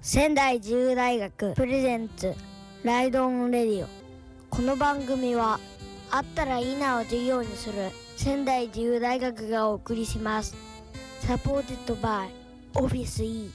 仙台自由大学プレゼンツライドオンレディオ。この番組はあったらいいなを授業にする仙台自由大学がお送りします。サポーテッドバイオフィス E。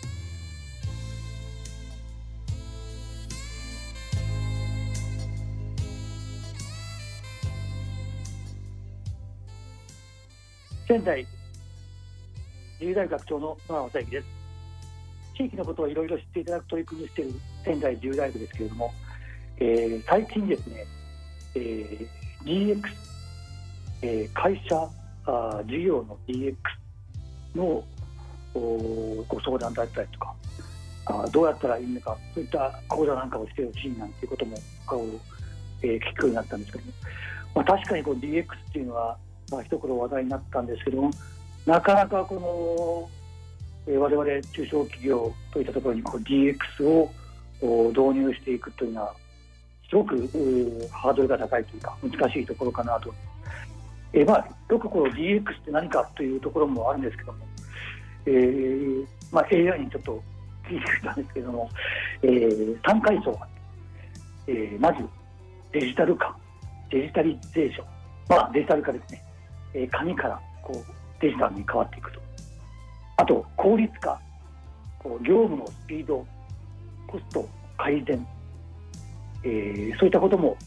仙台自由大学長の野川正幸です。地域のことをいろいろ知っていただく取り組みをしている仙台自由大学ですけれども、最近ですね、DX、会社事業の DX のご相談だったりとか、どうやったらいいのか、そういった講座なんかをしてほしいなんていうことも聞くようになったんですけども、確かにこう DX っていうのは、一頃話題になったんですけども、なかなかこの我々中小企業といったところにDX を導入していくというのはすごくハードルが高いというか難しいところかなと。よくこの DX って何かというところもあるんですけども、AI にちょっと聞いてきたんですけども、3階層が、まずデジタル化、デジタリゼーション、デジタル化ですね。紙からデジタルに変わっていくと。あと効率化、業務のスピード、コスト改善、そういったことも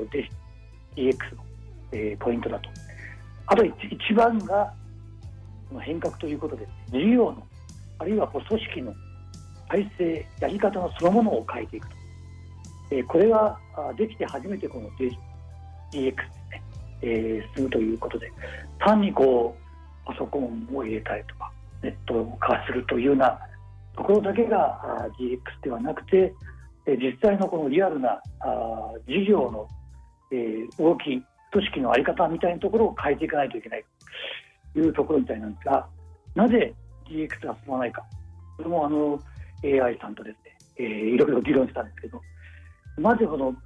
DX の、ポイントだと。あと一番が変革ということで、事業のあるいは組織の体制、やり方のそのものを変えていくと。これができて初めてこの DX ですね、進むということで、単にパソコンを入れたりとかネット化するというようなところだけが DX ではなくて、実際のこのリアルな事業の動き、組織の在り方みたいなところを変えていかないといけないというところみたいなんですが、なぜ DX が進まないか、これもAI さんとですね、いろいろ議論したんですけど、まずこの